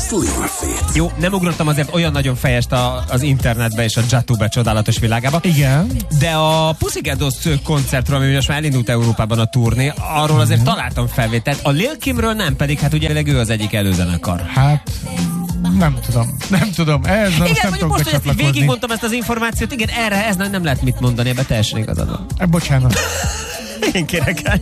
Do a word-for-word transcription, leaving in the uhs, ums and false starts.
Sliver Fit. Jó, nem ugrottam azért olyan nagyon fejest a, az internetbe és a Jatube csodálatos világába. Igen. De a Pussycat Dolls koncertről, ami most már elindult Európában a turné, arról azért uh-huh. találtam felvételt. A Lil Kimről nem, pedig hát ugye ő az egyik előzenekar. Hát... Nem tudom, nem tudom. Ez nem, igen, nem mondjuk most, hogy ezt így végigmondtam ezt az információt, igen, erre ez nem, nem lehet mit mondani, ebbe teljesen igazad van. E, bocsánat. Én kérek el.